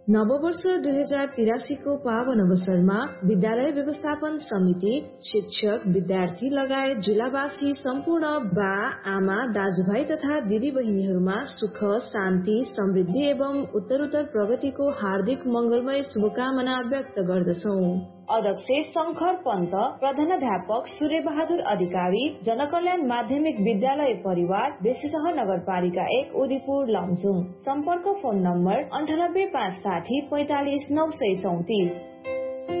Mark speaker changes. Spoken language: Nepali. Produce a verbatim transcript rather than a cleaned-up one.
Speaker 1: नववर्ष दुई हजार तिरासीको पावन अवसरमा विद्यालय व्यवस्थापन समिति, शिक्षक, विद्यार्थी लगायत जिल्लावासी सम्पूर्ण बा, आमा, दाजुभाइ तथा दिदी बहिनीहरूमा सुख, शान्ति, समृद्धि एवं उत्तरोत्तर प्रगतिको हार्दिक मंगलमय शुभकामना व्यक्त गर्दछौ। अध्यक्ष शंकर पन्त, प्रधानाध्यापक सूर्य बहादुर अधिकारी, जनकल्याण माध्यमिक विद्यालय परिवार, बेसीसह नगरपालिका एक, उदयपुर लमजुङ। सम्पर्क फोन नम्बर अन्ठानब्बे पाँच साठी पैंतालिस नौ सय चौतिस।